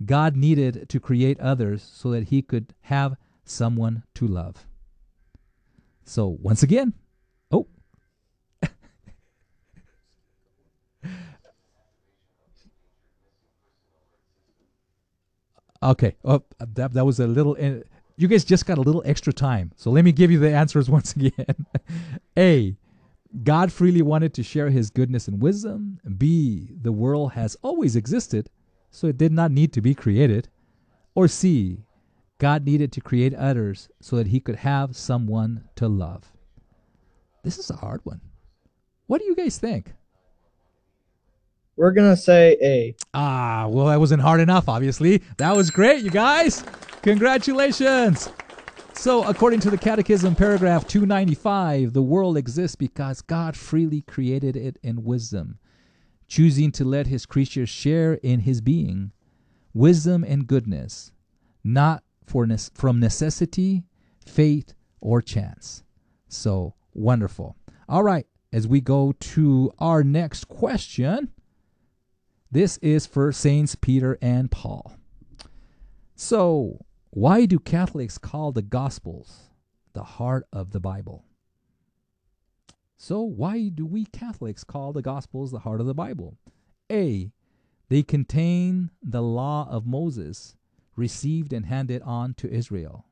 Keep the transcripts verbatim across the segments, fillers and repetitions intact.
God needed to create others so that he could have someone to love. So, once again, oh. Okay. Oh, that, that was a little, uh, you guys just got a little extra time. So let me give you the answers once again. A, God freely wanted to share his goodness and wisdom. B, the world has always existed, so it did not need to be created. Or C, God needed to create others so that he could have someone to love. This is a hard one. What do you guys think? We're going to say A. Ah, well, that wasn't hard enough, obviously. That was great, you guys. Congratulations. So, according to the Catechism, paragraph two ninety-five, the world exists because God freely created it in wisdom, choosing to let his creatures share in his being, wisdom and goodness, not for ne- from necessity, fate, or chance. So, wonderful. All right, as we go to our next question, this is for Saints Peter and Paul. So, why do Catholics call the Gospels the heart of the Bible? So, why do we Catholics call the Gospels the heart of the Bible? A, they contain the law of Moses, received and handed on to Israel.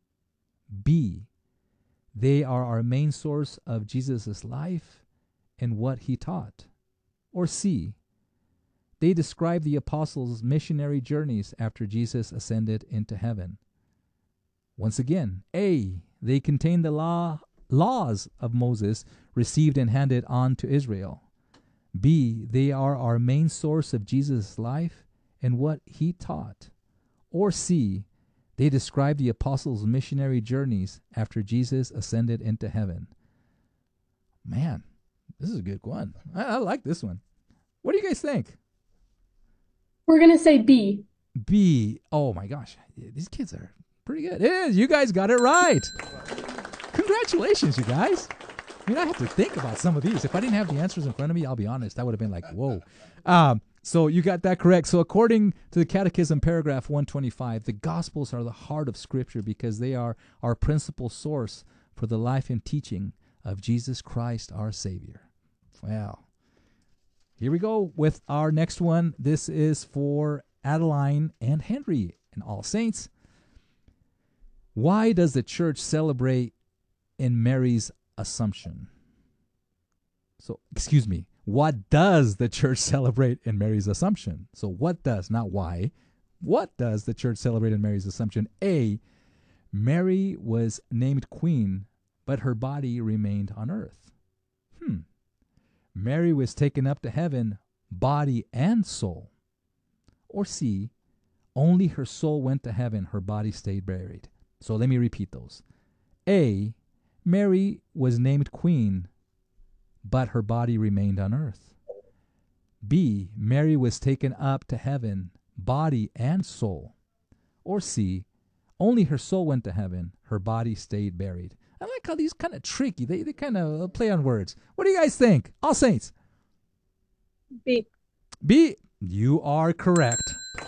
B, they are our main source of Jesus' life and what he taught. Or C, they describe the apostles' missionary journeys after Jesus ascended into heaven. Once again, A, they contain the law, laws of Moses received and handed on to Israel. B, they are our main source of Jesus' life and what he taught. Or C, they describe the apostles' missionary journeys after Jesus ascended into heaven. Man, this is a good one. I, I like this one. What do you guys think? We're going to say B. B. Oh my gosh. These kids are pretty good. Yeah, you guys got it right. Congratulations, you guys. I mean, I have to think about some of these. If I didn't have the answers in front of me, I'll be honest, I would have been like, whoa. Um, so you got that correct. So according to the Catechism, paragraph one twenty-five, the Gospels are the heart of Scripture because they are our principal source for the life and teaching of Jesus Christ, our Savior. Wow. Here we go with our next one. This is for Adeline and Henry and All Saints. Why does the church celebrate in Mary's Assumption? So, excuse me, what does the church celebrate in Mary's Assumption? So, what does, not why, what does the church celebrate in Mary's Assumption? A, Mary was named queen, but her body remained on earth. Hmm. Mary was taken up to heaven, body and soul. Or C, only her soul went to heaven, her body stayed buried. So let me repeat those. A, Mary was named queen, but her body remained on earth. B, Mary was taken up to heaven, body and soul. Or C, only her soul went to heaven, her body stayed buried. I like how these kind of tricky. They they kind of play on words. What do you guys think? All Saints. B. B. You are correct.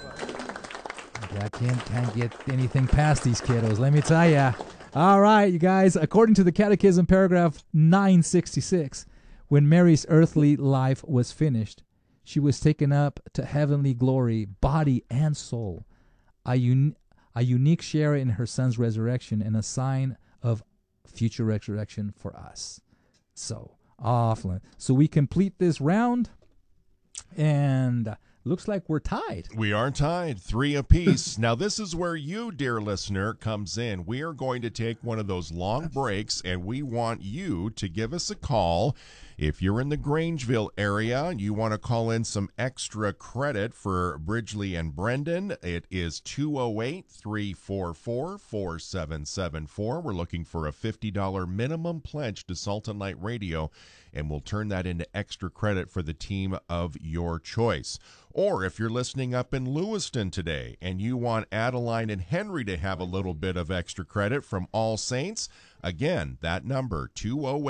I can't, can't get anything past these kiddos, let me tell ya. All right, you guys. According to the Catechism, paragraph nine sixty-six, when Mary's earthly life was finished, she was taken up to heavenly glory, body and soul, a, un- a unique share in her son's resurrection and a sign of future resurrection for us. So, awful. So we complete this round, and looks like we're tied. We are tied, three apiece. Now, this is where you, dear listener, comes in. We are going to take one of those long breaks, and we want you to give us a call. If you're in the Grangeville area and you want to call in some extra credit for Bridgely and Brendan, it is two oh eight, three four four, four seven seven four. We're looking for a fifty dollars minimum pledge to Sultan Light Radio, and we'll turn that into extra credit for the team of your choice. Or if you're listening up in Lewiston today and you want Adeline and Henry to have a little bit of extra credit from All Saints, again, that number, two oh eight,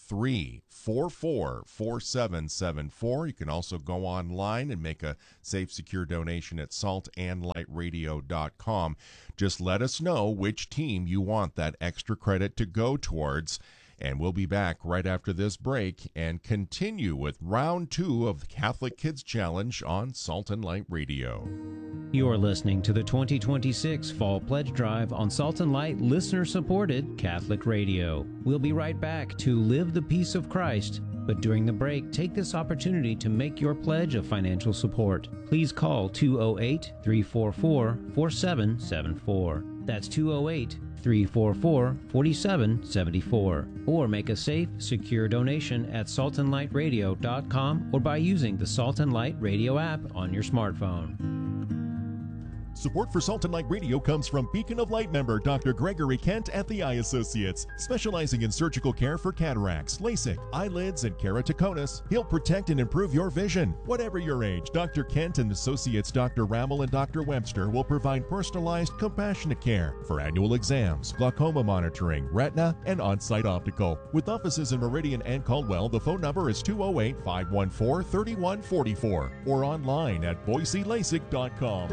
three four four, four seven seven four. You can also go online and make a safe, secure donation at salt and light radio dot com. Just let us know which team you want that extra credit to go towards. And we'll be back right after this break and continue with round two of the Catholic Kids Challenge on Salt and Light Radio. You're listening to the twenty twenty-six Fall Pledge Drive on Salt and Light listener-supported Catholic Radio. We'll be right back to Live the Peace of Christ. But during the break, take this opportunity to make your pledge of financial support. Please call two oh eight, three four four, four seven seven four. That's two oh eight, three four four, four seven seven four. Or make a safe, secure donation at salt and light radio dot com or by using the Salt and Light Radio app on your smartphone. Support for Salt and Light Radio comes from Beacon of Light member Doctor Gregory Kent at the Eye Associates, specializing in surgical care for cataracts, LASIK, eyelids, and keratoconus. He'll protect and improve your vision. Whatever your age, Doctor Kent and Associates Doctor Rammel and Doctor Webster will provide personalized, compassionate care for annual exams, glaucoma monitoring, retina, and on-site optical. With offices in Meridian and Caldwell, the phone number is two oh eight, five one four, three one four four or online at boise lasik dot com.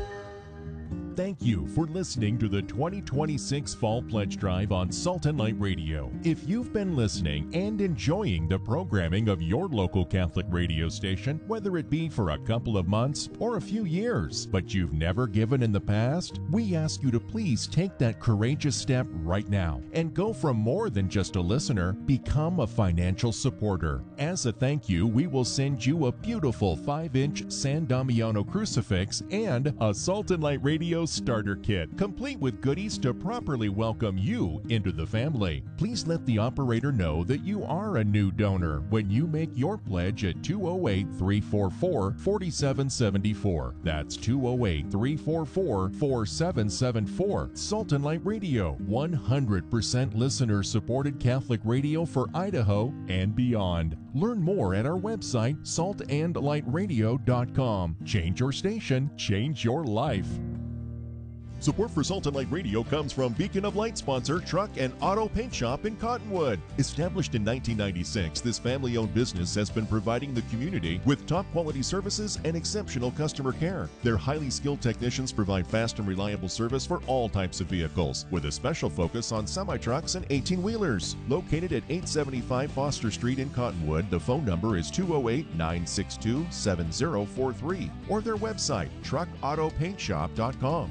Thank you for listening to the twenty twenty-six Fall Pledge Drive on Salt and Light Radio. If you've been listening and enjoying the programming of your local Catholic radio station, whether it be for a couple of months or a few years, but you've never given in the past, we ask you to please take that courageous step right now and go from more than just a listener, become a financial supporter. As a thank you, we will send you a beautiful five inch San Damiano crucifix and a Salt and Light Radio starter kit, complete with goodies to properly welcome you into the family. Please let the operator know that you are a new donor when you make your pledge at two oh eight, three four four, four seven seven four. That's two oh eight, three four four, four seven seven four. Salt and Light Radio, one hundred percent listener-supported Catholic radio for Idaho and beyond. Learn more at our website, salt and light radio dot com. Change your station, change your life. Support for Salt and Light Radio comes from Beacon of Light sponsor Truck and Auto Paint Shop in Cottonwood. Established in nineteen ninety-six, this family-owned business has been providing the community with top-quality services and exceptional customer care. Their highly skilled technicians provide fast and reliable service for all types of vehicles, with a special focus on semi-trucks and eighteen-wheelers. Located at eight seventy-five Foster Street in Cottonwood, the phone number is two oh eight, nine six two, seven oh four three, or their website, truck auto paint shop dot com.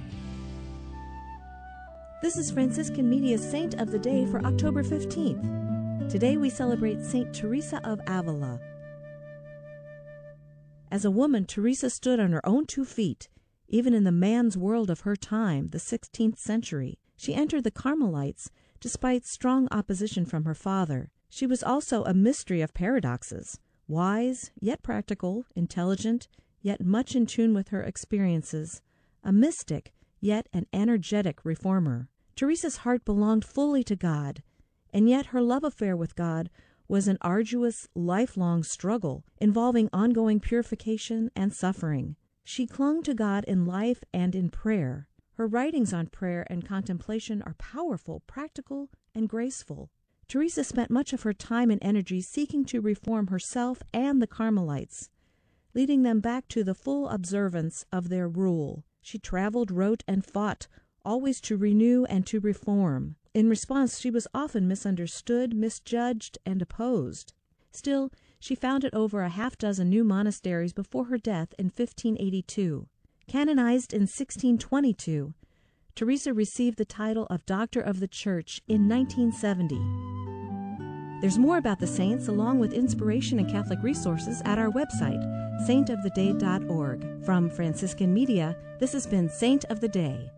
This is Franciscan Media's Saint of the Day for October fifteenth. Today we celebrate Saint Teresa of Avila. As a woman, Teresa stood on her own two feet, even in the man's world of her time, the sixteenth century. She entered the Carmelites despite strong opposition from her father. She was also a mystery of paradoxes, wise, yet practical, intelligent, yet much in tune with her experiences, a mystic, yet an energetic reformer. Teresa's heart belonged fully to God, and yet her love affair with God was an arduous, lifelong struggle involving ongoing purification and suffering. She clung to God in life and in prayer. Her writings on prayer and contemplation are powerful, practical, and graceful. Teresa spent much of her time and energy seeking to reform herself and the Carmelites, leading them back to the full observance of their rule. She traveled, wrote, and fought, always to renew and to reform. In response, she was often misunderstood, misjudged, and opposed. Still, she founded over a half dozen new monasteries before her death in fifteen eighty-two. Canonized in sixteen twenty-two, Teresa received the title of Doctor of the Church in nineteen seventy. There's more about the saints, along with inspiration and Catholic resources, at our website, saint of the day dot org. From Franciscan Media, this has been Saint of the Day.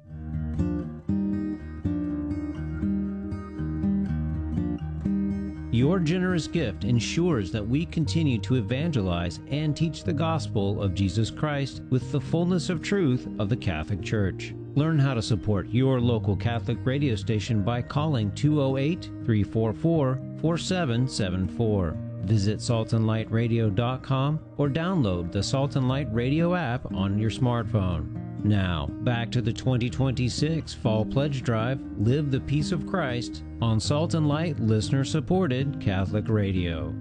Your generous gift ensures that we continue to evangelize and teach the gospel of Jesus Christ with the fullness of truth of the Catholic Church. Learn how to support your local Catholic radio station by calling two oh eight, three four four, four seven seven four Visit salt and light radio dot com or download the Salt and Light Radio app on your smartphone. Now, back to the twenty twenty-six Fall Pledge Drive, Live the Peace of Christ, on Salt and Light listener-supported Catholic Radio.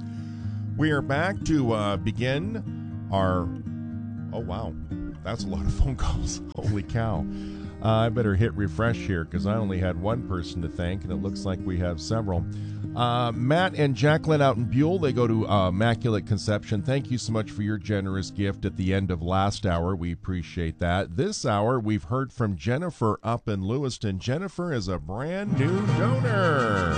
We are back to uh, begin our... Oh, wow. That's a lot of phone calls. Holy cow. Uh, I better hit refresh here because I only had one person to thank, and it looks like we have several. Uh, Matt and Jacqueline out in Buell, they go to uh, Immaculate Conception. Thank you so much for your generous gift at the end of last hour. We appreciate that. This hour, we've heard from Jennifer up in Lewiston. Jennifer is a brand new donor,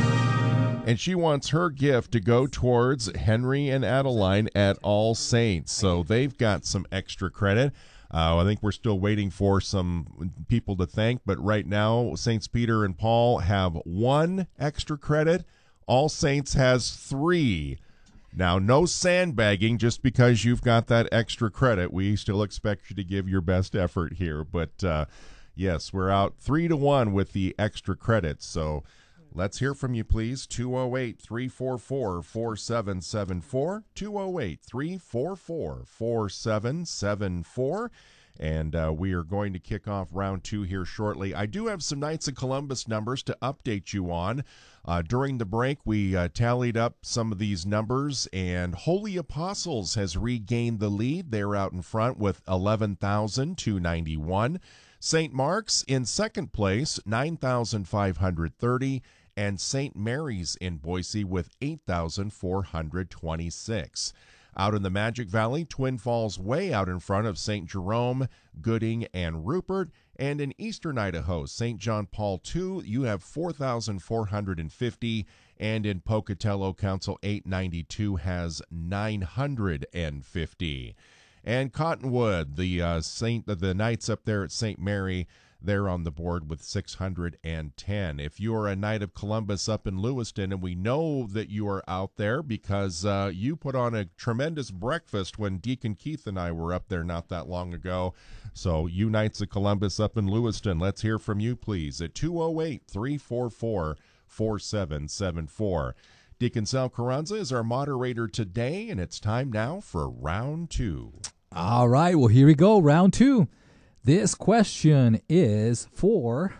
and she wants her gift to go towards Henry and Adeline at All Saints. So they've got some extra credit. Uh, I think we're still waiting for some people to thank, but right now, Saints Peter and Paul have one extra credit. All Saints has three. Now, no sandbagging just because you've got that extra credit. We still expect you to give your best effort here, but uh, yes, we're out three to one with the extra credits. So let's hear from you, please. two oh eight, three four four, four seven seven four, two oh eight, three four four, four seven seven four. And uh, we are going to kick off round two here shortly. I do have some Knights of Columbus numbers to update you on. Uh, during the break, we uh, tallied up some of these numbers, and Holy Apostles has regained the lead. They're out in front with eleven thousand two hundred ninety-one. Saint Mark's in second place, nine thousand five hundred thirty. And Saint Mary's in Boise with eight thousand four hundred twenty-six. Out in the Magic Valley, Twin Falls way out in front of Saint Jerome, Gooding, and Rupert. And in eastern Idaho, Saint John Paul the Second, you have four thousand four hundred fifty. And in Pocatello, Council eight ninety-two has nine hundred fifty. And Cottonwood, the uh, Saint, the Knights up there at Saint Mary, they're on the board with six hundred ten. If you are a Knight of Columbus up in Lewiston, and we know that you are out there because uh, you put on a tremendous breakfast when Deacon Keith and I were up there not that long ago. So you Knights of Columbus up in Lewiston, let's hear from you, please, at two oh eight, three four four, four seven seven four. Deacon Sal Carranza is our moderator today, and it's time now for round two. All right, well, here we go, round two. This question is for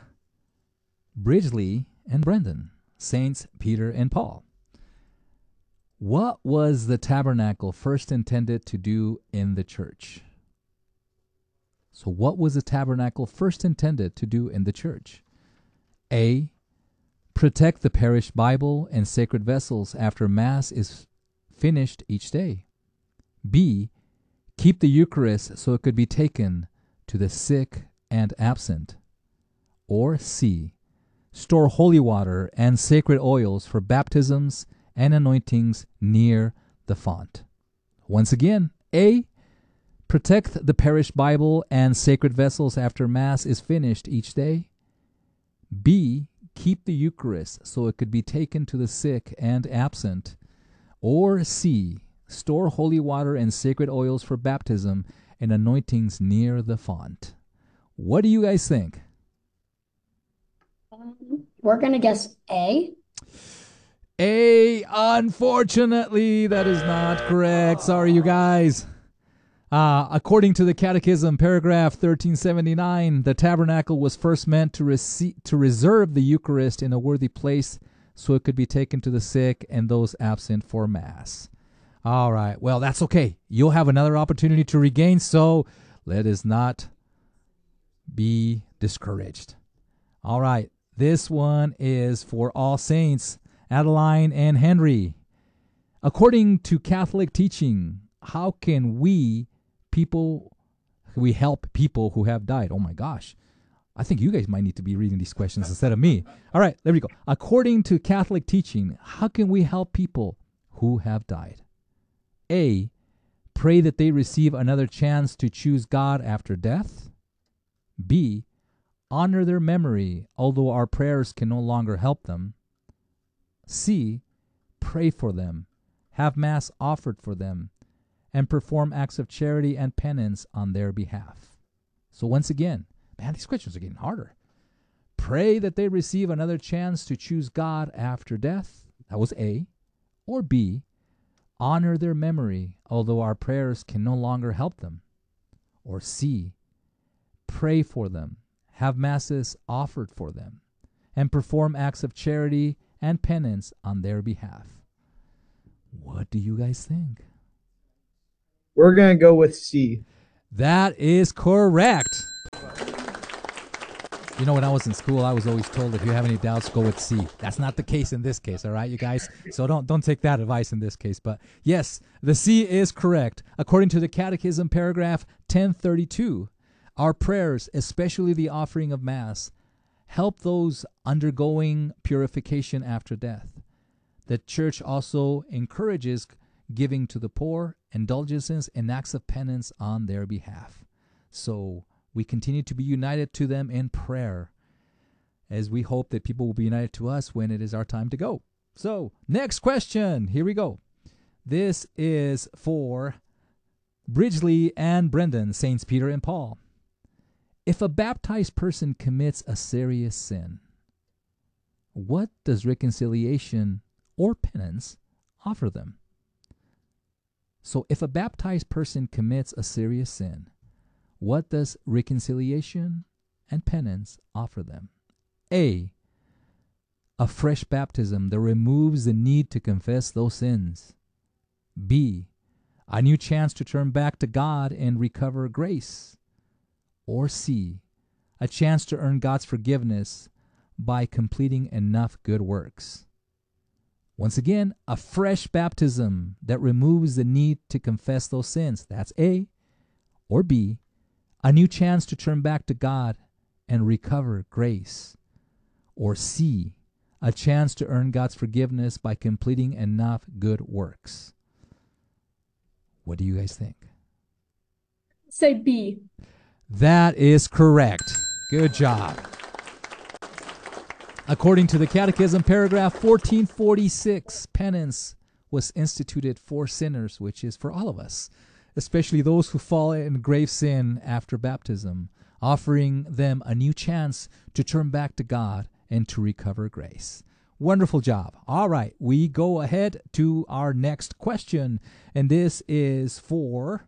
Bridgely and Brendan, Saints Peter and Paul. What was the tabernacle first intended to do in the church? So what was the tabernacle first intended to do in the church? A, protect the parish Bible and sacred vessels after Mass is finished each day. B, keep the Eucharist so it could be taken to the sick and absent. Or C, store holy water and sacred oils for baptisms and anointings near the font. Once again, A, protect the parish Bible and sacred vessels after Mass is finished each day. B, keep the Eucharist so it could be taken to the sick and absent. Or C, store holy water and sacred oils for baptism and anointings near the font. What do you guys think? Um, we're going to guess A. A, unfortunately, that is not correct. Sorry, you guys. Uh, according to the Catechism, paragraph thirteen seventy-nine, the tabernacle was first meant to, rece- to reserve the Eucharist in a worthy place so it could be taken to the sick and those absent for Mass. All right. Well, that's okay. You'll have another opportunity to regain, so let us not be discouraged. All right. This one is for All Saints, Adeline and Henry. According to Catholic teaching, how can we people, we help people who have died? Oh my gosh. I think you guys might need to be reading these questions instead of me. All right, there we go. According to Catholic teaching, how can we help people who have died? A, pray that they receive another chance to choose God after death. B, honor their memory, although our prayers can no longer help them. C, pray for them, have Mass offered for them, and perform acts of charity and penance on their behalf. So once again, man, these questions are getting harder. Pray that they receive another chance to choose God after death. That was A. Or B, honor their memory, although our prayers can no longer help them. Or C, pray for them, have masses offered for them, and perform acts of charity and penance on their behalf. What do you guys think? We're going to go with C. That is correct. You know, when I was in school, I was always told if you have any doubts, go with C. That's not the case in this case, all right, you guys? So don't don't take that advice in this case. But yes, the C is correct. According to the Catechism, paragraph ten thirty-two, our prayers, especially the offering of Mass, help those undergoing purification after death. The Church also encourages giving to the poor, indulgences, and acts of penance on their behalf. So we continue to be united to them in prayer, as we hope that people will be united to us when it is our time to go. So, next question. Here we go. This is for Bridgely and Brendan, Saints Peter and Paul. If a baptized person commits a serious sin, what does reconciliation or penance offer them? So, if a baptized person commits a serious sin, what does reconciliation and penance offer them? A, a fresh baptism that removes the need to confess those sins. B, a new chance to turn back to God and recover grace. Or C, a chance to earn God's forgiveness by completing enough good works. Once again, a fresh baptism that removes the need to confess those sins. That's A. Or B, a new chance to turn back to God and recover grace. Or C, a chance to earn God's forgiveness by completing enough good works. What do you guys think? Say B. That is correct. Good job. According to the Catechism, paragraph fourteen forty-six, penance was instituted for sinners, which is for all of us, especially those who fall in grave sin after baptism, offering them a new chance to turn back to God and to recover grace. Wonderful job. All right, we go ahead to our next question, and this is for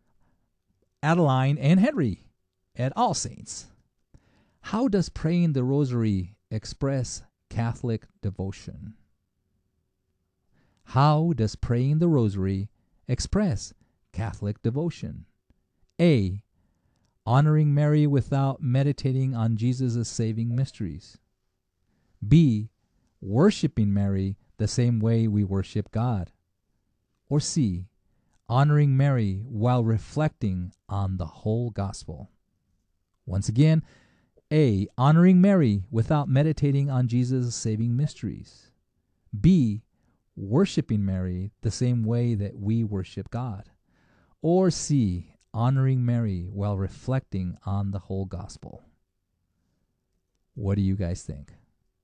Adeline and Henry at All Saints. How does praying the rosary express Catholic devotion? How does praying the rosary express Catholic devotion? A, honoring Mary without meditating on Jesus' saving mysteries. B, worshiping Mary the same way we worship God. Or C, honoring Mary while reflecting on the whole gospel. Once again, A, honoring Mary without meditating on Jesus' saving mysteries. B, worshiping Mary the same way that we worship God. Or C, honoring Mary while reflecting on the whole gospel. What do you guys think?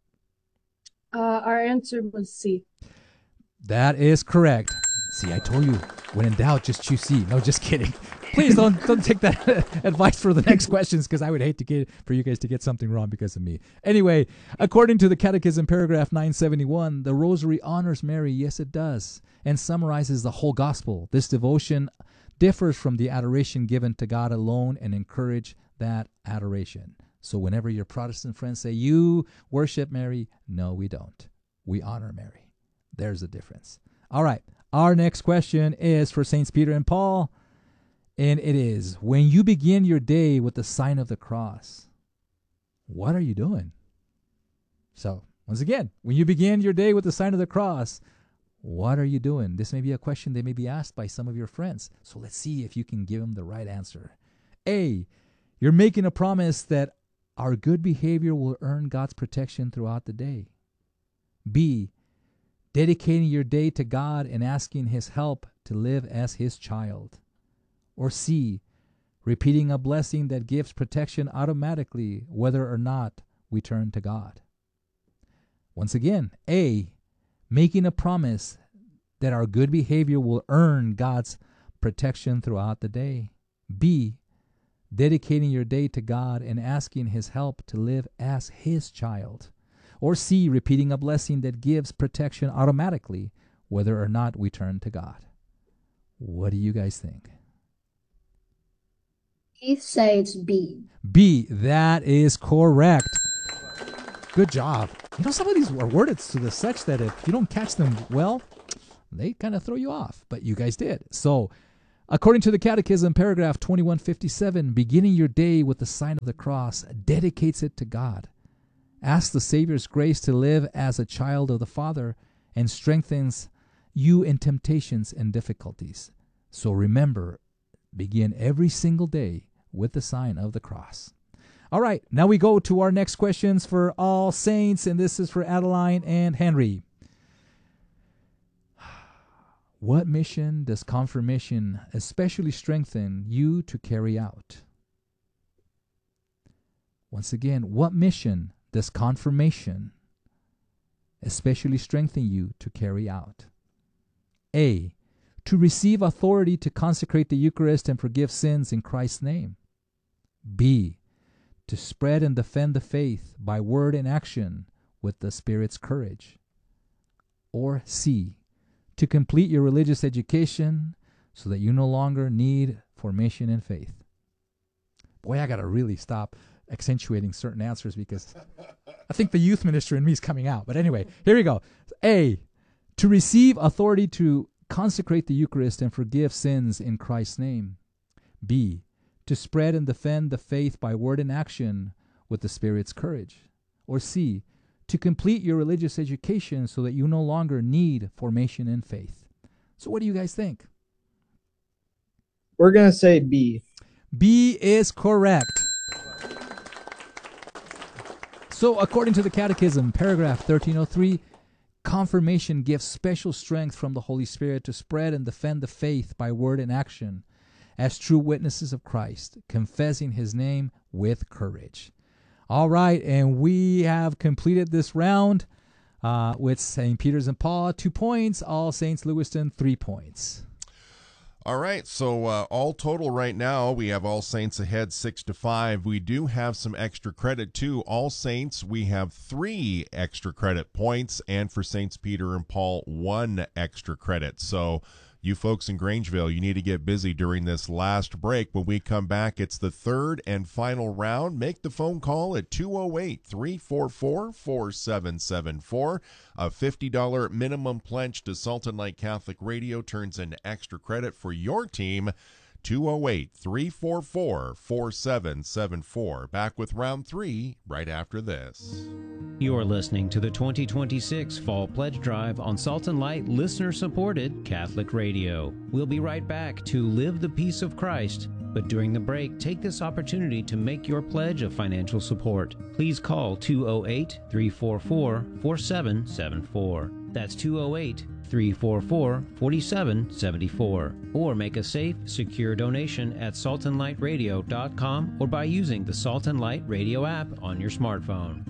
Uh, our answer was C. That is correct. See, I told you, when in doubt, just choose C. No, just kidding. Please don't don't take that advice for the next questions, because I would hate to get for you guys to get something wrong because of me. Anyway, according to the Catechism, paragraph nine seventy-one, the Rosary honors Mary. Yes, it does, and summarizes the whole gospel. This devotion differs from the adoration given to God alone and encourage that adoration. So whenever your Protestant friends say, you worship Mary, no, we don't. We honor Mary. There's the difference. All right. Our next question is for Saints Peter and Paul, and it is, when you begin your day with the sign of the cross, what are you doing? So, once again, when you begin your day with the sign of the cross, what are you doing? This may be a question that may be asked by some of your friends. So let's see if you can give them the right answer. A, you're making a promise that our good behavior will earn God's protection throughout the day. B, dedicating your day to God and asking His help to live as His child. Or C, repeating a blessing that gives protection automatically whether or not we turn to God. Once again, A, making a promise that our good behavior will earn God's protection throughout the day. B, dedicating your day to God and asking His help to live as His child. Or C, repeating a blessing that gives protection automatically whether or not we turn to God. What do you guys think? He says B. B, that is correct. Good job. You know, some of these are worded to the such that if you don't catch them well, they kind of throw you off, but you guys did. So, according to the Catechism, paragraph twenty-one fifty-seven, beginning your day with the sign of the cross dedicates it to God. Ask the Savior's grace to live as a child of the Father and strengthens you in temptations and difficulties. So remember, begin every single day with the sign of the cross. All right, now we go to our next questions for All Saints, and this is for Adeline and Henry. What mission does confirmation especially strengthen you to carry out? Once again, what mission does confirmation especially strengthen you to carry out? A, to receive authority to consecrate the Eucharist and forgive sins in Christ's name. B, to spread and defend the faith by word and action with the Spirit's courage. Or C, to complete your religious education so that you no longer need formation in faith. Boy, I got to really stop accentuating certain answers because I think the youth minister in me is coming out. But anyway, here we go. A, to receive authority to consecrate the Eucharist and forgive sins in Christ's name. B, to spread and defend the faith by word and action with the Spirit's courage. Or C, to complete your religious education so that you no longer need formation in faith. So what do you guys think? We're going to say B. B is correct. So according to the Catechism, paragraph thirteen oh three, confirmation gives special strength from the Holy Spirit to spread and defend the faith by word and action as true witnesses of Christ, confessing his name with courage. All right, and we have completed this round uh, with Saint Peter's and Paul, two points. All Saints Lewiston, three points. All right, so uh, all total right now, we have All Saints ahead six to five. We do have some extra credit too. All Saints, we have three extra credit points, and for Saints Peter and Paul, one extra credit. So you folks in Grangeville, you need to get busy during this last break. When we come back, it's the third and final round. Make the phone call at two oh eight, three four four, four seven seven four. A fifty dollars minimum pledge to Salt and Light Catholic Radio turns into extra credit for your team. two oh eight, three four four, four seven seven four. Back with round three right after this. You're listening to the twenty twenty-six Fall Pledge Drive on Salt and Light listener-supported Catholic Radio. We'll be right back to Live the Peace of Christ, but during the break, take this opportunity to make your pledge of financial support. Please call two oh eight, three four four, four seven seven four. That's two oh eight, three four four, four seven seven four. Or make a safe, secure donation at salt and light radio dot com or by using the Salt and Light Radio app on your smartphone.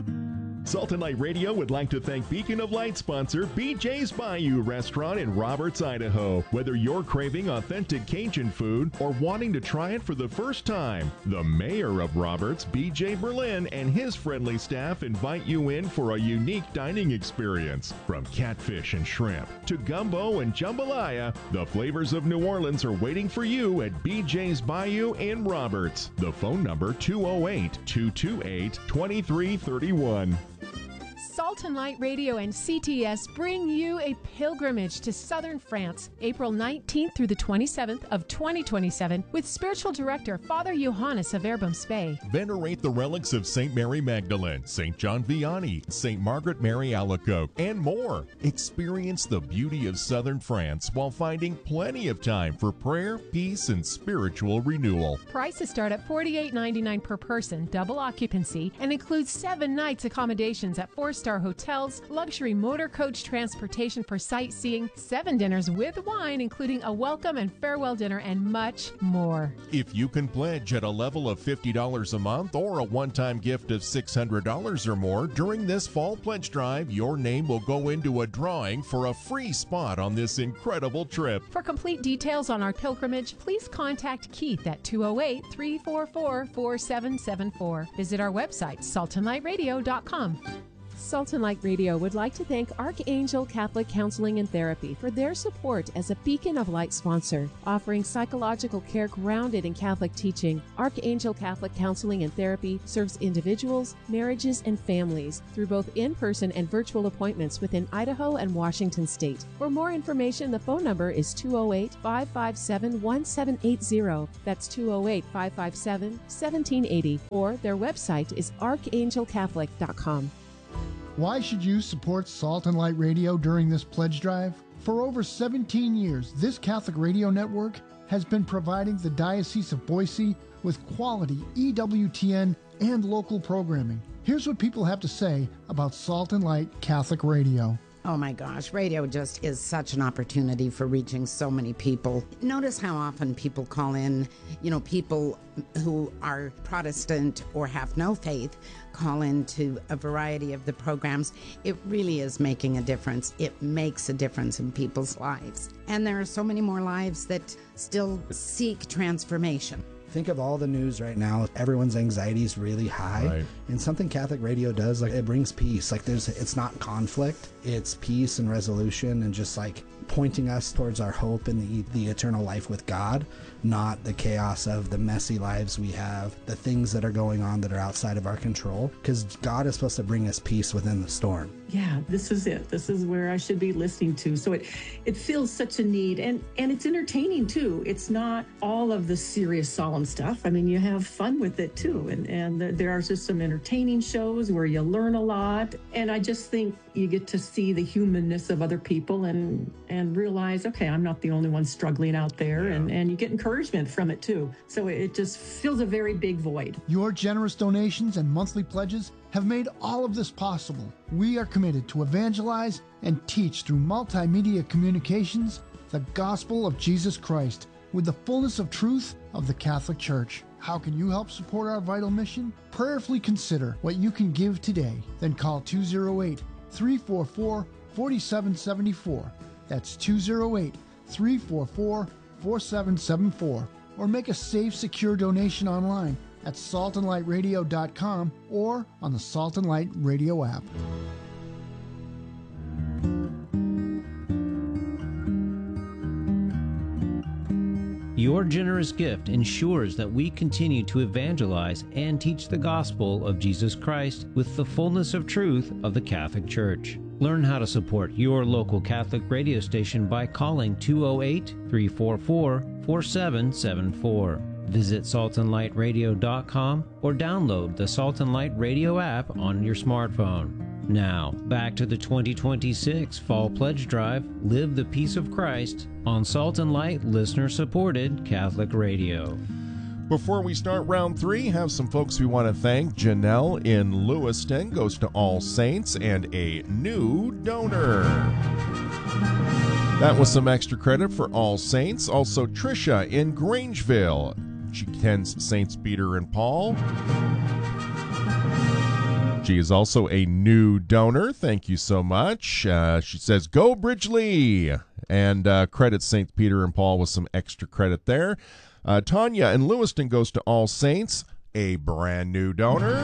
Salt and Light Radio would like to thank Beacon of Light sponsor B J's Bayou Restaurant in Roberts, Idaho. Whether you're craving authentic Cajun food or wanting to try it for the first time, the mayor of Roberts, B J Berlin, and his friendly staff invite you in for a unique dining experience. From catfish and shrimp to gumbo and jambalaya, the flavors of New Orleans are waiting for you at B J's Bayou in Roberts. The phone number two oh eight, two two eight, two three three one. Salt and Light Radio and C T S bring you a pilgrimage to southern France, April nineteenth through the twenty-seventh of twenty twenty-seven, with spiritual director Father Johannes of Verbum Spey. Venerate the relics of Saint Mary Magdalene, Saint John Vianney, Saint Margaret Mary Alacoque, and more. Experience the beauty of southern France while finding plenty of time for prayer, peace, and spiritual renewal. Prices start at forty-eight ninety-nine per person, double occupancy, and includes seven nights accommodations at four-star hotels, luxury motor coach transportation for sightseeing, seven dinners with wine, including a welcome and farewell dinner, and much more. If you can pledge at a level of fifty dollars a month or a one-time gift of six hundred dollars or more during this fall pledge drive, your name will go into a drawing for a free spot on this incredible trip. For complete details on our pilgrimage, please contact Keith at two oh eight, three four four, four seven seven four. Visit our website, salt and light radio dot com. Salt and Light Radio would like to thank Archangel Catholic Counseling and Therapy for their support as a Beacon of Light sponsor, offering psychological care grounded in Catholic teaching. Archangel Catholic Counseling and Therapy serves individuals, marriages, and families through both in-person and virtual appointments within Idaho and Washington State. For more information, the phone number is two oh eight, five five seven, one seven eight zero. That's two oh eight, five five seven, one seven eight zero. Or their website is archangel catholic dot com. Why should you support Salt and Light Radio during this pledge drive? For over seventeen years, this Catholic radio network has been providing the Diocese of Boise with quality E W T N and local programming. Here's what people have to say about Salt and Light Catholic Radio. Oh my gosh, radio just is such an opportunity for reaching so many people. Notice how often people call in, you know, people who are Protestant or have no faith call into a variety of the programs. It really is making a difference. It makes a difference in people's lives. And there are so many more lives that still seek transformation. Think of all the news right now. Everyone's anxiety is really high. Right. And something Catholic radio does, like, it brings peace. Like, there's, it's not conflict. It's peace and resolution and just like pointing us towards our hope in the, the eternal life with God, not the chaos of the messy lives we have, the things that are going on that are outside of our control. Because God is supposed to bring us peace within the storm. Yeah, this is it. This is where I should be listening to. So it it fills such a need, and and it's entertaining too. It's not all of the serious, solemn stuff. I mean, you have fun with it too, and and there are just some entertaining shows where you learn a lot. And I just think you get to see the humanness of other people and and realize, okay, I'm not the only one struggling out there, yeah. and and you get encouragement from it too. So it just fills a very big void. Your generous donations and monthly pledges have made all of this possible. We are committed to evangelize and teach through multimedia communications the gospel of Jesus Christ with the fullness of truth of the Catholic Church. How can you help support our vital mission? Prayerfully consider what you can give today. Then call two oh eight, three four four, four seven seven four. That's two oh eight, three four four, four seven seven four. Or make a safe, secure donation online at salt and light radio dot com or on the Salt and Light Radio app. Your generous gift ensures that we continue to evangelize and teach the gospel of Jesus Christ with the fullness of truth of the Catholic Church. Learn how to support your local Catholic radio station by calling two oh eight, three four four, four seven seven four. Visit salt and light radio dot com or download the Salt and Light Radio app on your smartphone. Now, back to the twenty twenty-six Fall Pledge Drive, Live the Peace of Christ, on Salt and Light listener-supported Catholic Radio. Before we start round three, have some folks we want to thank. Janelle in Lewiston goes to All Saints and a new donor. That was some extra credit for All Saints. Also, Tricia in Grangeville. She attends Saints Peter and Paul. She is also a new donor. Thank you so much. Uh, she says, go Bridgely! And uh, credits Saint Peter and Paul with some extra credit there. Uh, Tanya in Lewiston goes to All Saints, a brand new donor.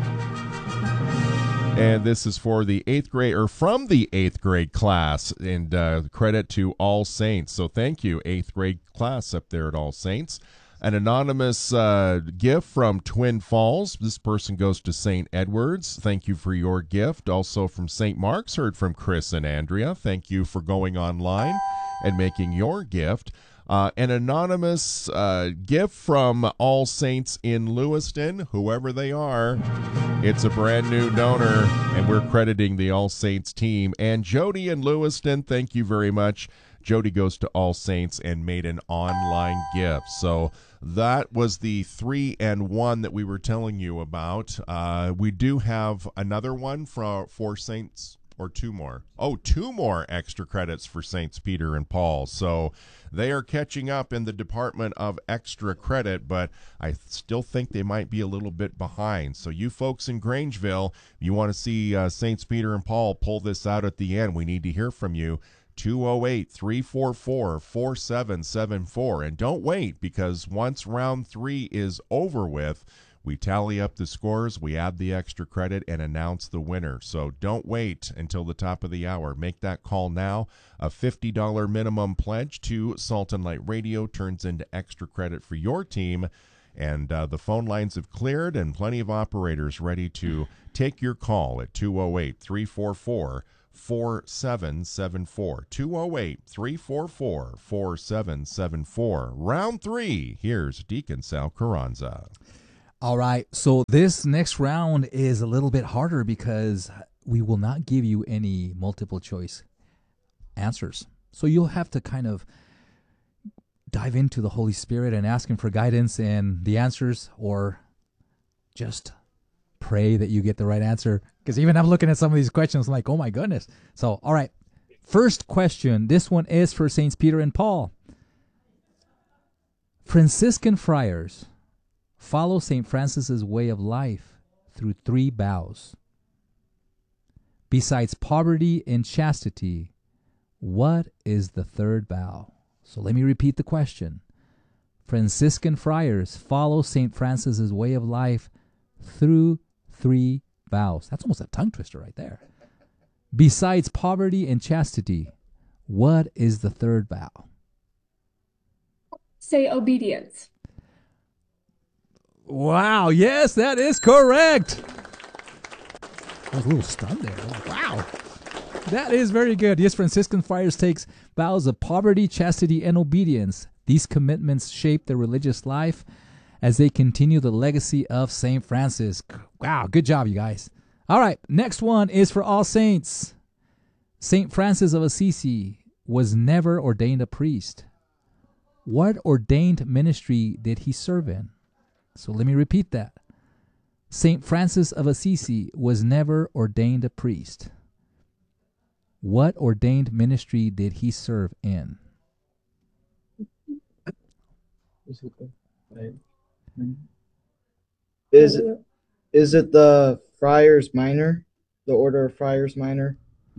And this is for the eighth grade, or from the eighth grade class, and uh, credit to All Saints. So thank you, eighth grade class up there at All Saints. An anonymous uh, gift from Twin Falls. This person goes to Saint Edwards. Thank you for your gift. Also from Saint Mark's, heard from Chris and Andrea. Thank you for going online and making your gift. Uh, an anonymous uh, gift from All Saints in Lewiston, whoever they are. It's a brand new donor, and we're crediting the All Saints team. And Jody in Lewiston, thank you very much. Jody goes to All Saints and made an online gift. So that was the three and one that we were telling you about. Uh, we do have another one for, for Saints, or two more. Oh, two more extra credits for Saints Peter and Paul. So they are catching up in the department of extra credit, but I still think they might be a little bit behind. So you folks in Grangeville, you want to see uh, Saints Peter and Paul pull this out at the end, we need to hear from you. two oh eight, three four four, four seven seven four. And don't wait, because once round three is over with, We tally up the scores, we add the extra credit, and announce the winner. So don't wait until the top of the hour. Make that call now. A fifty dollars minimum pledge to Salt and Light Radio turns into extra credit for your team. And uh, the phone lines have cleared and plenty of operators ready to take your call at two oh eight, three four four, four seven seven four. two oh eight, three four four, four seven seven four. Round three. Here's Deacon Sal Carranza. All right, so this next round is a little bit harder because we will not give you any multiple choice answers. So you'll have to kind of dive into the Holy Spirit and ask Him for guidance and the answers, or just pray that you get the right answer. Because even I'm looking at some of these questions, I'm like, oh my goodness. So, all right, first question. This one is for Saints Peter and Paul. Franciscan friars follow Saint Francis's way of life through three vows. Besides poverty and chastity, what is the third vow? So let me repeat the question. Franciscan friars follow Saint Francis's way of life through three vows. That's almost a tongue twister right there. Besides poverty and chastity, what is the third vow? Say obedience. Wow, yes, that is correct. I was a little stunned there. Wow. That is very good. Yes, Franciscan friars takes vows of poverty, chastity, and obedience. These commitments shape their religious life as they continue the legacy of Saint Francis. Wow, good job, you guys. All right, next one is for All Saints. Saint Francis of Assisi was never ordained a priest. What ordained ministry did he serve in? So let me repeat that. Saint Francis of Assisi was never ordained a priest. What ordained ministry did he serve in? Is it, is it the Friars Minor? The Order of Friars Minor?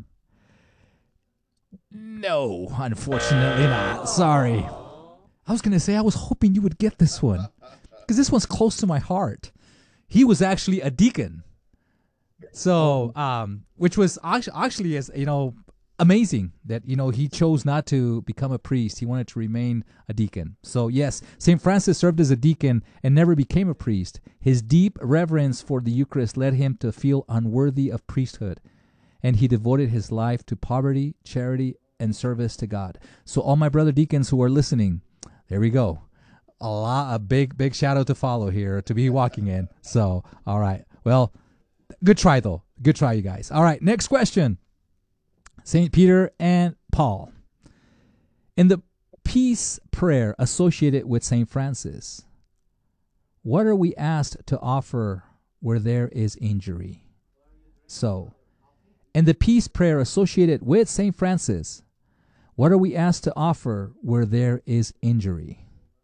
No, unfortunately not. Sorry. I was going to say I was hoping you would get this one, because this one's close to my heart. He was actually a deacon. So, um, which was actually, actually, as you know, amazing that, you know, he chose not to become a priest. He wanted to remain a deacon. So, yes, Saint Francis served as a deacon and never became a priest. His deep reverence for the Eucharist led him to feel unworthy of priesthood, and he devoted his life to poverty, charity, and service to God. So, all my brother deacons who are listening, there we go. A lot, a big, big shadow to follow here to be walking in. So, all right. Well, good try, though. Good try, you guys. All right, next question. Saint Peter and Paul. In the peace prayer associated with Saint Francis, what are we asked to offer where there is injury? So, in the peace prayer associated with Saint Francis, what are we asked to offer where there is injury?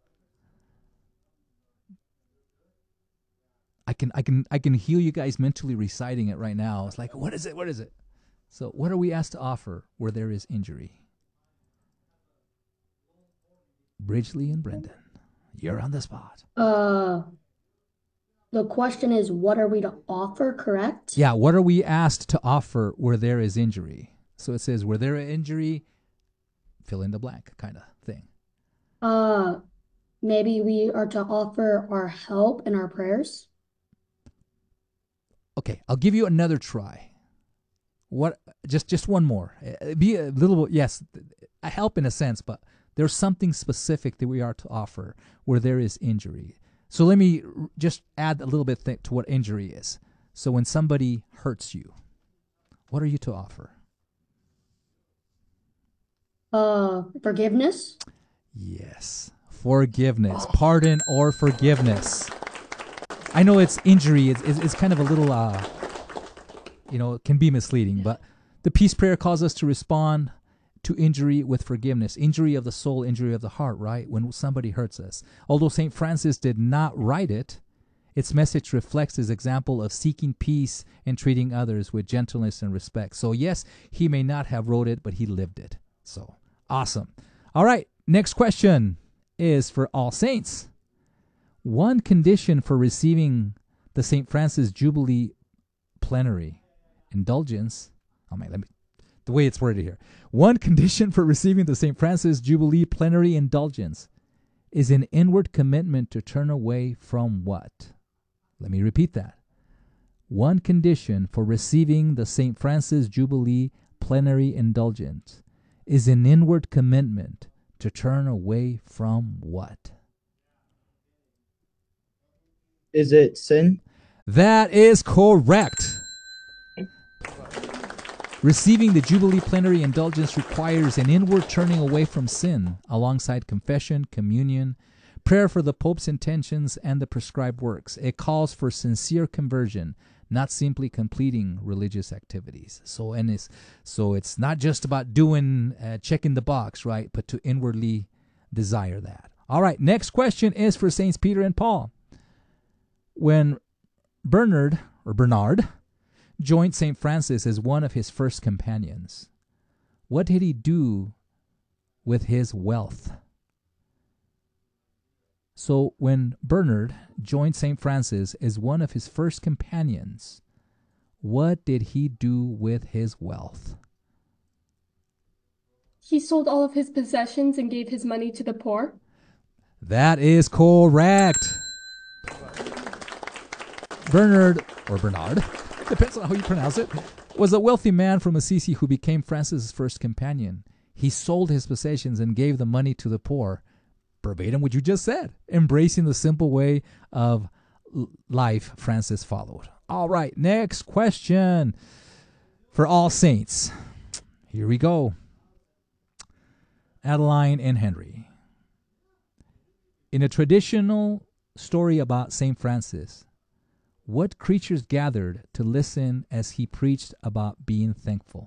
I can I can I can hear you guys mentally reciting it right now. It's like, what is it? What is it? So what are we asked to offer where there is injury? Bridgely and Brendan, you're on the spot. Uh, the question is, what are we to offer, correct? Yeah, what are we asked to offer where there is injury? So it says, where there is injury, fill in the blank kind of thing. Uh, maybe we are to offer our help and our prayers. Okay, I'll give you another try. What? Just just one more. Uh, Be a little, yes, a help in a sense, but there's something specific that we are to offer where there is injury. So let me r- just add a little bit th- to what injury is. So when somebody hurts you, what are you to offer? Uh, forgiveness. Yes, forgiveness, pardon or forgiveness. I know it's injury. It's, it's, it's kind of a little, uh, you know, it can be misleading, but the peace prayer calls us to respond to injury with forgiveness. Injury of the soul, injury of the heart, right? When somebody hurts us. Although Saint Francis did not write it, its message reflects his example of seeking peace and treating others with gentleness and respect. So yes, he may not have wrote it, but he lived it. So awesome. All right, next question is for All Saints. One condition for receiving the Saint Francis Jubilee Plenary Indulgence, oh man, let me, the way it's worded here. One condition for receiving the Saint Francis Jubilee Plenary Indulgence is an inward commitment to turn away from what? Let me repeat that. One condition for receiving the Saint Francis Jubilee Plenary Indulgence is an inward commitment to turn away from what? Is it sin? That is correct. Receiving the Jubilee Plenary Indulgence requires an inward turning away from sin, alongside confession, communion, prayer for the Pope's intentions, and the prescribed works. It calls for sincere conversion, not simply completing religious activities. So, and it's so it's not just about doing uh, checking the box, right? But to inwardly desire that. All right. Next question is for Saints Peter and Paul. When Bernard or Bernard joined Saint Francis as one of his first companions, what did he do with his wealth? So when Bernard joined Saint Francis as one of his first companions, what did he do with his wealth? He sold all of his possessions and gave his money to the poor. That is correct. Bernard, or Bernard, depends on how you pronounce it, was a wealthy man from Assisi who became Francis' first companion. He sold his possessions and gave the money to the poor. Verbatim what you just said, embracing the simple way of life Francis followed. All right, next question for all saints. Here we go. Adeline and Henry. In a traditional story about Saint Francis, what creatures gathered to listen as he preached about being thankful?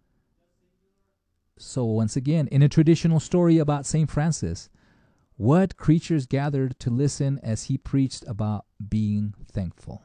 So once again, in a traditional story about Saint Francis, what creatures gathered to listen as he preached about being thankful?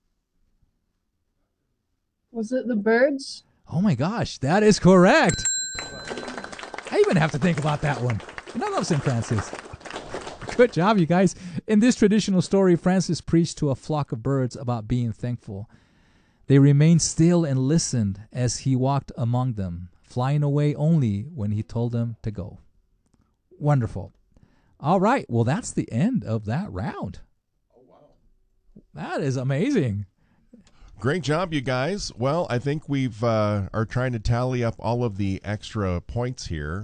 Was it the birds? Oh my gosh, that is correct. I even have to think about that one. And I love Saint Francis. Good job, you guys. In this traditional story, Francis preached to a flock of birds about being thankful. They remained still and listened as he walked among them, flying away only when he told them to go. Wonderful. All right. Well, that's the end of that round. Oh, wow. That is amazing. Great job, you guys. Well, I think we've uh, are trying to tally up all of the extra points here.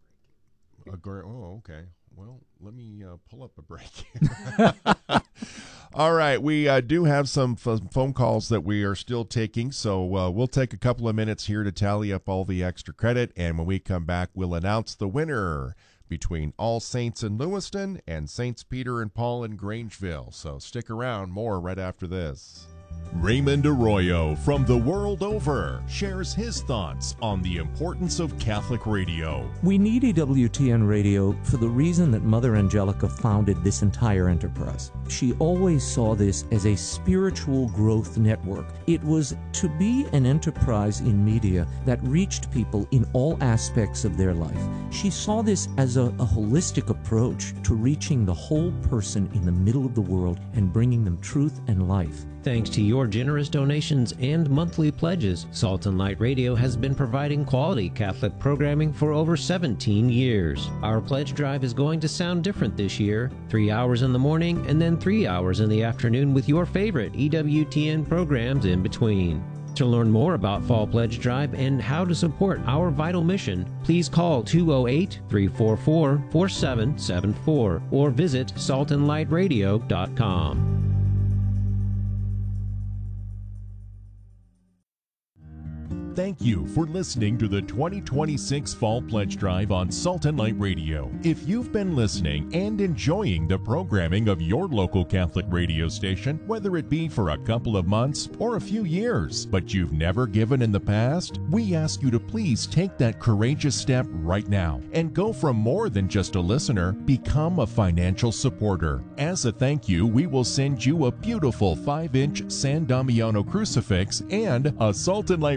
Oh, okay. Well, let me uh, pull up a break. All right, we uh, do have some f- phone calls that we are still taking, so uh, we'll take a couple of minutes here to tally up all the extra credit, and when we come back, we'll announce the winner between All Saints in Lewiston and Saints Peter and Paul in Grangeville. So stick around, more right after this. Raymond Arroyo from the world over shares his thoughts on the importance of Catholic radio. We need E W T N Radio for the reason that Mother Angelica founded this entire enterprise. She always saw this as a spiritual growth network. It was to be an enterprise in media that reached people in all aspects of their life. She saw this as a, a holistic approach to reaching the whole person in the middle of the world and bringing them truth and life. Thanks to your generous donations and monthly pledges, Salt and Light Radio has been providing quality Catholic programming for over seventeen years. Our pledge drive is going to sound different this year. Three hours in the morning and then three hours in the afternoon with your favorite E W T N programs in between. To learn more about Fall Pledge Drive and how to support our vital mission, please call two oh eight, three four four, four seven seven four or visit salt and light radio dot com. Thank you for listening to the twenty twenty-six Fall Pledge Drive on Salt and Light Radio. If you've been listening and enjoying the programming of your local Catholic radio station, whether it be for a couple of months or a few years, but you've never given in the past, we ask you to please take that courageous step right now and go from more than just a listener, become a financial supporter. As a thank you, we will send you a beautiful five inch San Damiano crucifix and a Salt and Light Radio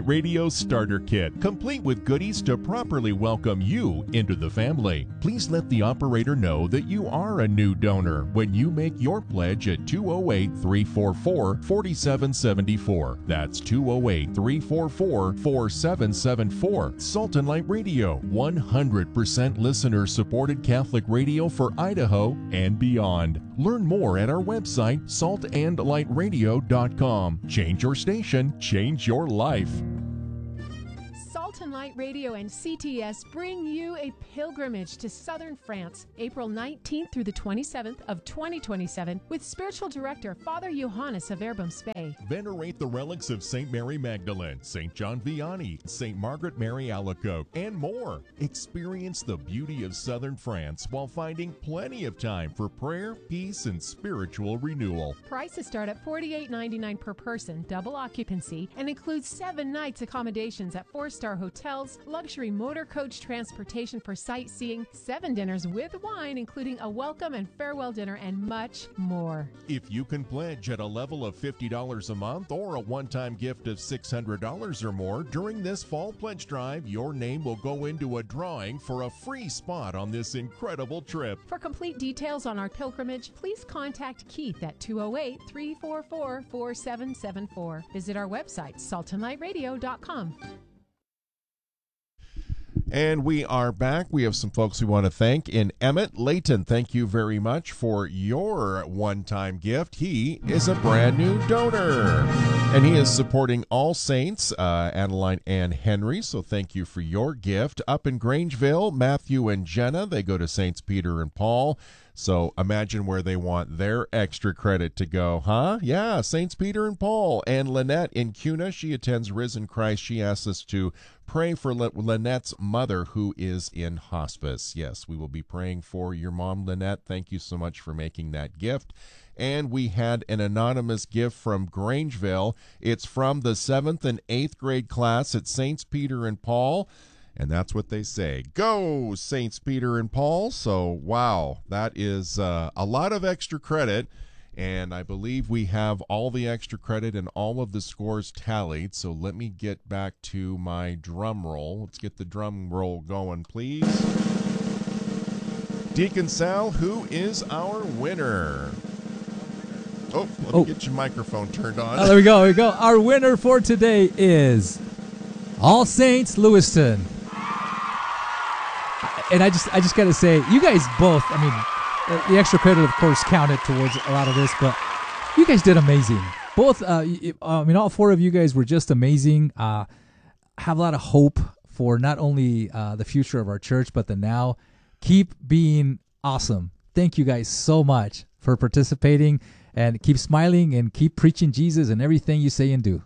Starter Kit, complete with goodies to properly welcome you into the family. Please let the operator know that you are a new donor when you make your pledge at two oh eight, three four four, four seven seven four. That's two oh eight, three four four, four seven seven four. Salt and Light Radio, one hundred percent listener-supported Catholic radio for Idaho and beyond. Learn more at our website, salt and light radio dot com. Change your station, change your life. Salt and Light Radio and C T S bring you a pilgrimage to southern France, April nineteenth through the twenty-seventh of twenty twenty-seven, with spiritual director Father Johannes of Verbum Spey. Venerate the relics of Saint Mary Magdalene, Saint John Vianney, Saint Margaret Mary Alacoque, and more. Experience the beauty of southern France while finding plenty of time for prayer, peace, and spiritual renewal. Prices start at forty-eight ninety-nine per person, double occupancy, and includes seven nights accommodations at four-star hotels, luxury motor coach transportation for sightseeing, seven dinners with wine, including a welcome and farewell dinner, and much more. If you can pledge at a level of fifty dollars a month or a one-time gift of six hundred dollars or more during this fall pledge drive, your name will go into a drawing for a free spot on this incredible trip. For complete details on our pilgrimage, please contact Keith at two oh eight, three four four, four seven seven four. Visit our website, salt and light radio dot com. And we are back. We have some folks we want to thank. In Emmett Layton, thank you very much for your one-time gift. He is a brand new donor, and he is supporting All Saints, uh, Adeline and Henry, so thank you for your gift. Up in Grangeville, Matthew and Jenna, they go to Saints Peter and Paul. So imagine where they want their extra credit to go, huh? Yeah, Saints Peter and Paul. And Lynette in Cuna, she attends Risen Christ. She asks us to pray for Lynette's mother who is in hospice. Yes, we will be praying for your mom, Lynette. Thank you so much for making that gift. And we had an anonymous gift from Grangeville. It's from the seventh and eighth grade class at Saints Peter and Paul. And that's what they say. Go, Saints Peter and Paul. So, wow, that is uh, a lot of extra credit. And I believe we have all the extra credit and all of the scores tallied. So let me get back to my drum roll. Let's get the drum roll going, please. Deacon Sal, who is our winner? Oh, let me oh. get your microphone turned on. Oh, there we go, there we go. Our winner for today is All Saints Lewiston. And I just I just got to say, you guys both, I mean, the extra credit, of course, counted towards a lot of this, but you guys did amazing. Both, uh, I mean, all four of you guys were just amazing. Uh, have a lot of hope for not only uh, the future of our church, but the now. Keep being awesome. Thank you guys so much for participating, and keep smiling and keep preaching Jesus in everything you say and do.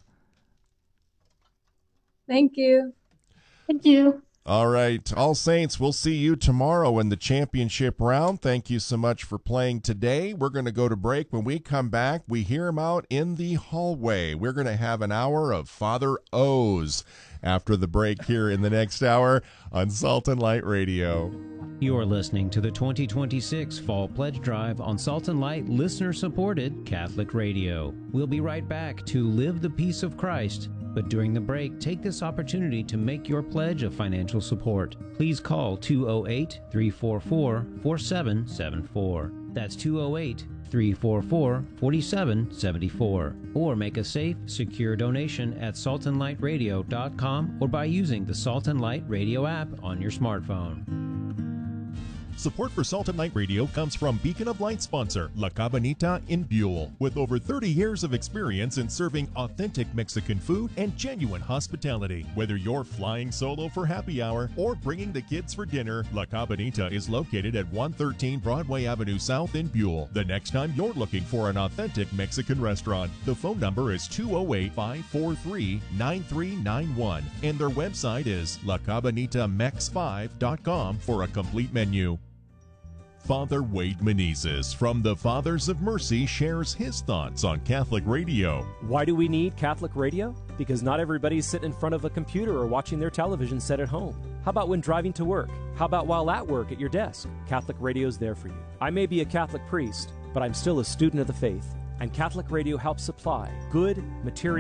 Thank you. Thank you. All right, All Saints, we'll see you tomorrow in the championship round. Thank you so much for playing today. We're going to go to break. When we come back, we hear him out in the hallway. We're going to have an hour of Father O's after the break here in the next hour on Salt and Light Radio. You're listening to the twenty twenty-six Fall Pledge Drive on Salt and Light listener-supported Catholic Radio. We'll be right back to Live the Peace of Christ. But during the break, take this opportunity to make your pledge of financial support. Please call two oh eight, three four four, four seven seven four. That's two oh eight, three four four, four seven seven four. Or make a safe, secure donation at salt and light radio dot com or by using the Salt and Light Radio app on your smartphone. Support for Salt and Light Radio comes from Beacon of Light sponsor, La Cabanita in Buell. With over thirty years of experience in serving authentic Mexican food and genuine hospitality. Whether you're flying solo for happy hour or bringing the kids for dinner, La Cabanita is located at one thirteen Broadway Avenue South in Buell. The next time you're looking for an authentic Mexican restaurant, the phone number is two oh eight, five four three, nine three nine one and their website is la cabanita mex five dot com for a complete menu. Father Wade Menezes from the Fathers of Mercy shares his thoughts on Catholic radio. Why do we need Catholic radio? Because not everybody's sitting in front of a computer or watching their television set at home. How about when driving to work? How about while at work at your desk? Catholic radio's there for you. I may be a Catholic priest, but I'm still a student of the faith, and Catholic radio helps supply good material,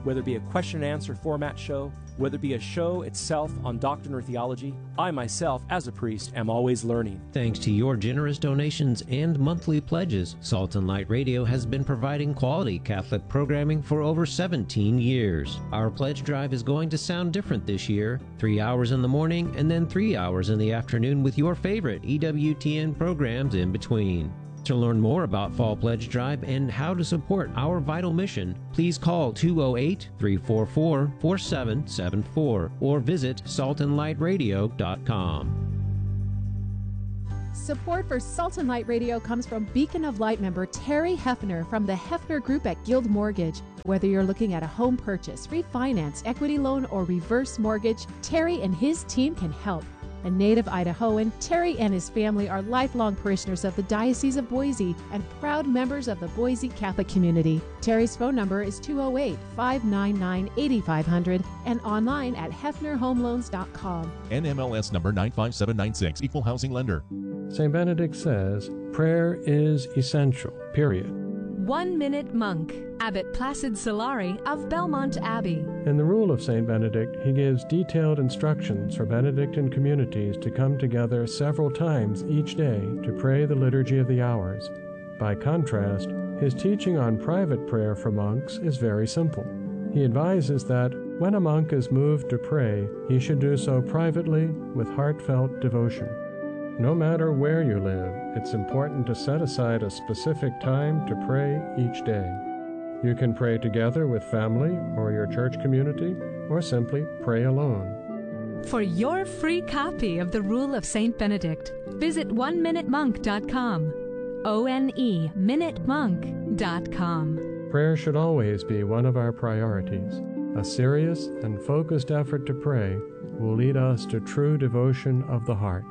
Whether it be a question and answer format show, whether it be a show itself on doctrine or theology, I myself, as a priest, am always learning. Thanks to your generous donations and monthly pledges, Salt and Light Radio has been providing quality Catholic programming for over seventeen years. Our pledge drive is going to sound different this year. Three hours in the morning and then three hours in the afternoon with your favorite E W T N programs in between. To learn more about Fall Pledge Drive and how to support our vital mission, please call two oh eight, three four four, four seven seven four or visit salt and light radio dot com. Support for Salt and Light Radio comes from Beacon of Light member Terry Hefner from the Hefner Group at Guild Mortgage. Whether you're looking at a home purchase, refinance, equity loan, or reverse mortgage, Terry and his team can help. A native Idahoan, Terry and his family are lifelong parishioners of the Diocese of Boise and proud members of the Boise Catholic community. Terry's phone number is two oh eight, five nine nine, eight five zero zero and online at hefner home loans dot com. N M L S number nine five seven nine six, Equal Housing Lender. Saint Benedict says, prayer is essential, period. One Minute Monk, Abbot Placid Solari of Belmont Abbey. In the Rule of Saint Benedict, he gives detailed instructions for Benedictine communities to come together several times each day to pray the Liturgy of the Hours. By contrast, his teaching on private prayer for monks is very simple. He advises that when a monk is moved to pray, he should do so privately with heartfelt devotion. No matter where you live, it's important to set aside a specific time to pray each day. You can pray together with family or your church community, or simply pray alone. For your free copy of the Rule of Saint Benedict, visit one minute monk dot com. O N E minute monk dot com. Prayer should always be one of our priorities. A serious and focused effort to pray will lead us to true devotion of the heart.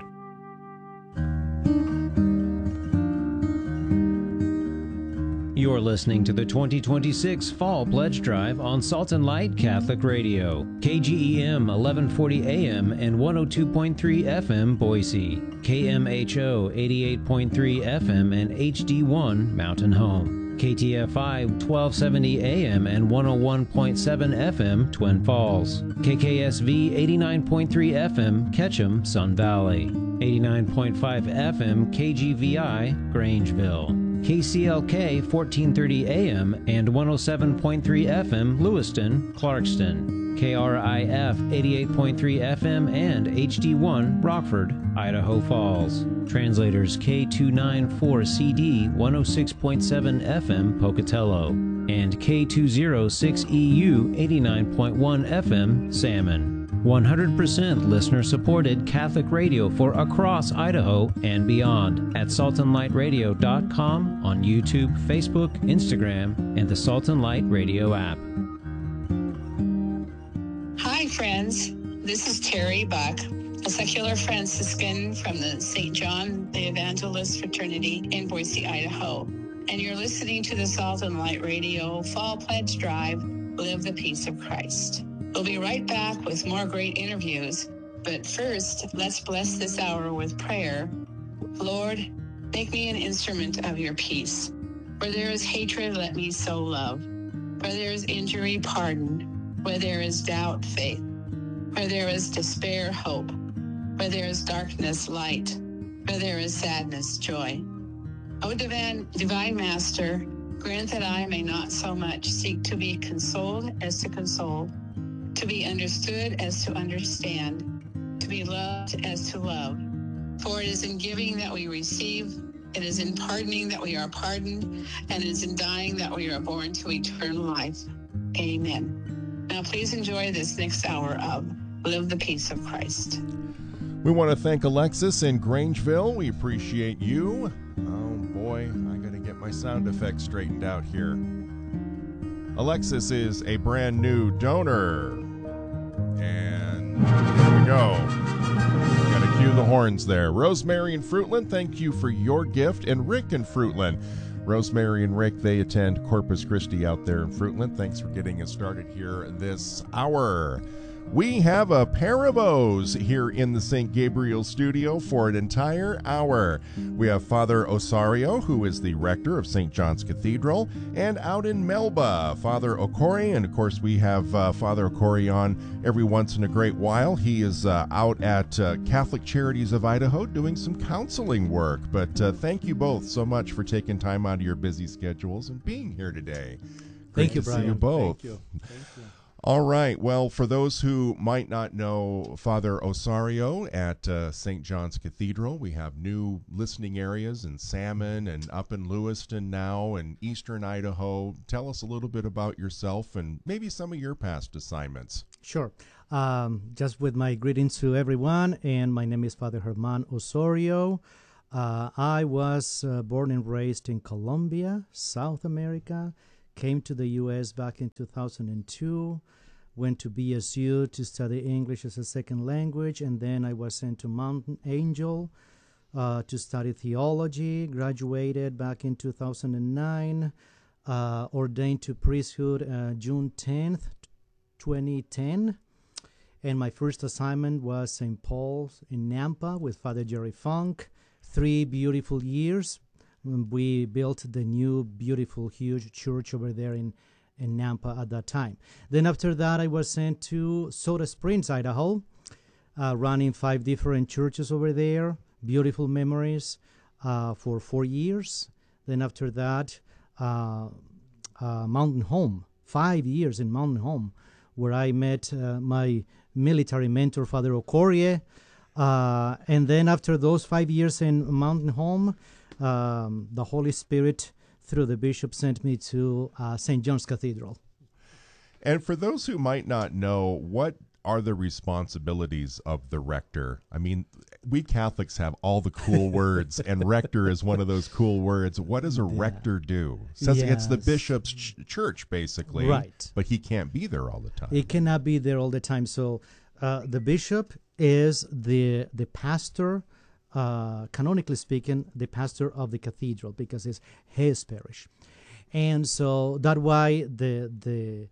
You're listening to the twenty twenty-six Fall Pledge Drive on Salt and Light Catholic Radio, K G E M eleven forty A M and one oh two point three F M Boise, K M H O eighty-eight point three F M and H D one Mountain Home, K T F I twelve seventy A M and one oh one point seven F M Twin Falls, K K S V eighty-nine point three F M Ketchum, Sun Valley, eighty-nine point five F M K G V I Grangeville, K C L K fourteen thirty A M and one oh seven point three F M Lewiston, Clarkston, K R I F eighty-eight point three F M and H D one Rockford, Idaho Falls. Translators K two ninety-four C D one oh six point seven F M Pocatello and K two oh six E U eighty-nine point one F M Salmon. one hundred percent listener-supported Catholic radio for across Idaho and beyond at salt and light radio dot com on YouTube, Facebook, Instagram, and the Salt and Light Radio app. Hi, friends. This is Terry Buck, a secular Franciscan from the Saint John the Evangelist Fraternity in Boise, Idaho. And you're listening to the Salt and Light Radio Fall Pledge Drive, Live the Peace of Christ. We'll be right back with more great interviews. But first, let's bless this hour with prayer. Lord, make me an instrument of your peace. Where there is hatred, let me sow love. Where there is injury, pardon. Where there is doubt, faith. Where there is despair, hope. Where there is darkness, light. Where there is sadness, joy. O divine, divine Master, grant that I may not so much seek to be consoled as to console, to be understood as to understand, to be loved as to love. For it is in giving that we receive, it is in pardoning that we are pardoned, and it is in dying that we are born to eternal life. Amen. Now please enjoy this next hour of Live the Peace of Christ. We want to thank Alexis in Grangeville. We appreciate you. Oh boy, I gotta get my sound effects straightened out here. Alexis is a brand new donor. And here we go. Gotta cue the horns there. Rosemary and Fruitland, thank you for your gift. And Rick and Fruitland. Rosemary and Rick, they attend Corpus Christi out there in Fruitland. Thanks for getting us started here this hour. We have a pair of O's here in the Saint Gabriel studio for an entire hour. We have Father Osario, who is the rector of Saint John's Cathedral, and out in Melba, Father Okori, and of course we have uh, Father Okori on every once in a great while. He is uh, out at uh, Catholic Charities of Idaho doing some counseling work. But uh, thank you both so much for taking time out of your busy schedules and being here today. Great Thank you, to Brian. see you both. Thank you. Thank you. All right. Well, for those who might not know Father Osario at uh, Saint John's Cathedral, we have new listening areas in Salmon and up in Lewiston now and eastern Idaho. Tell us a little bit about yourself and maybe some of your past assignments. Sure. Um, just with my greetings to everyone, and my name is Father Herman Osorio. Uh, I was uh, born and raised in Colombia, South America. Came to the U S back in two thousand two, went to B S U to study English as a second language, and then I was sent to Mountain Angel uh, to study theology, graduated back in two thousand nine, uh, ordained to priesthood uh, June tenth, twenty ten, and my first assignment was Saint Paul's in Nampa with Father Jerry Funk, three beautiful years. We built the new, beautiful, huge church over there in, in Nampa at that time. Then after that, I was sent to Soda Springs, Idaho, uh, running five different churches over there, beautiful memories uh, for four years. Then after that, uh, uh, Mountain Home, five years in Mountain Home, where I met uh, my military mentor, Father Okorie. Uh, and then after those five years in Mountain Home, Um, the Holy Spirit, through the bishop, sent me to uh, Saint John's Cathedral. And for those who might not know, what are the responsibilities of the rector? I mean, we Catholics have all the cool words, and rector is one of those cool words. What does a yeah. rector do? Says yes. It's the bishop's ch- church, basically. Right. But he can't be there all the time. He cannot be there all the time. So uh, the bishop is the the pastor, Uh, canonically speaking, the pastor of the cathedral, because it's his parish, and so that's why the the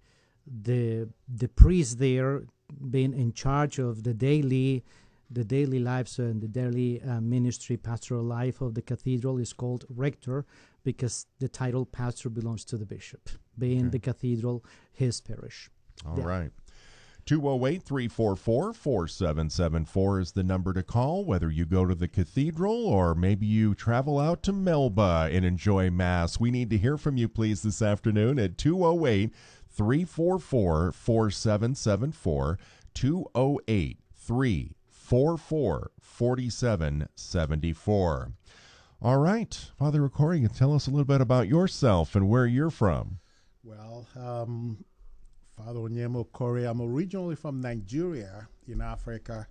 the the priest there, being in charge of the daily the daily lives and the daily uh, ministry, pastoral life of the cathedral, is called rector, because the title pastor belongs to the bishop, being okay. the cathedral his parish. All yeah. right. two oh eight, three four four, four seven seven four is the number to call, whether you go to the cathedral or maybe you travel out to Melba and enjoy Mass. We need to hear from you, please, this afternoon at two oh eight, three four four, four seven seven four, two oh eight, three four four, four seven seven four. All right, Father Okori, tell us a little bit about yourself and where you're from. Well, um... Father Onyema Okori. I'm originally from Nigeria in Africa.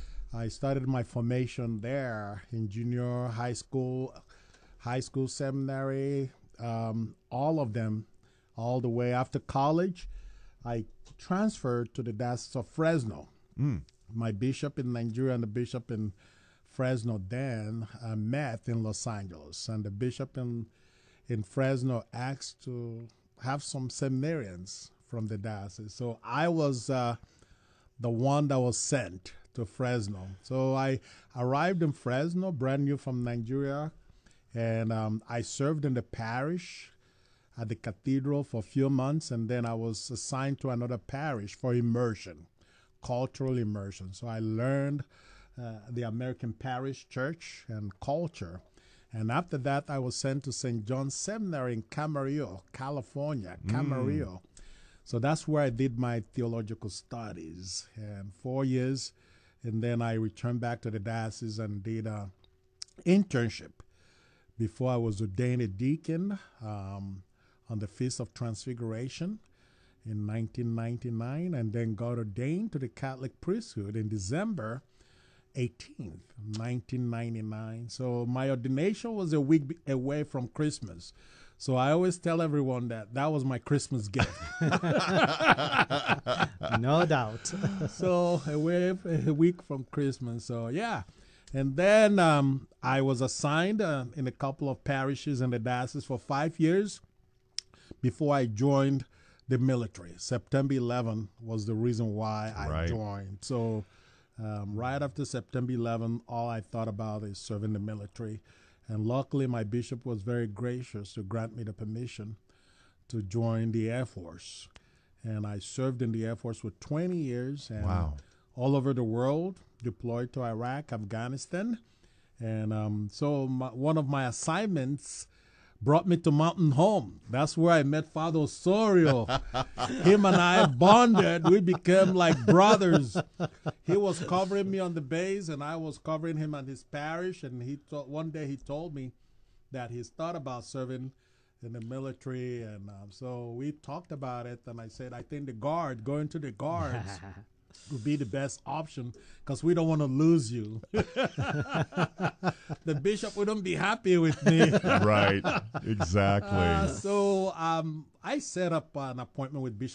I started my formation there in junior high school, high school seminary, um, all of them, all the way after college. I transferred to the Diocese of Fresno. Mm. My bishop in Nigeria and the bishop in Fresno then uh, met in Los Angeles, and the bishop in in Fresno asked to have some seminarians from the diocese. So I was uh, the one that was sent to Fresno. So I arrived in Fresno, brand new from Nigeria, and um, I served in the parish at the cathedral for a few months, and then I was assigned to another parish for immersion, cultural immersion. So I learned uh, the American Parish Church and culture. And after that, I was sent to Saint John's Seminary in Camarillo, California, Camarillo. Mm. So that's where I did my theological studies, and four years, and then I returned back to the diocese and did an internship before I was ordained a deacon um, on the Feast of Transfiguration in nineteen ninety-nine, and then got ordained to the Catholic priesthood in December eighteenth, nineteen ninety-nine. So my ordination was a week away from Christmas. So I always tell everyone that that was my Christmas gift. No doubt. So a week, a week from Christmas. So yeah. And then um, I was assigned uh, in a couple of parishes in the diocese for five years before I joined the military. September eleventh was the reason why I Right. joined. So um, right after September eleventh, all I thought about is serving the military. And luckily, my bishop was very gracious to grant me the permission to join the Air Force. And I served in the Air Force for twenty years. And Wow. all over the world, deployed to Iraq, Afghanistan. And um, so my, one of my assignments brought me to Mountain Home. That's where I met Father Osorio. Him and I bonded. We became like brothers. He was covering me on the base, and I was covering him on his parish. And he to- one day he told me that he's thought about serving in the military. And um, so we talked about it, and I said, I think the Guard, going to the Guards would be the best option because we don't want to lose you. The bishop wouldn't be happy with me. Right, exactly. Uh, so um, I set up an appointment with Bishop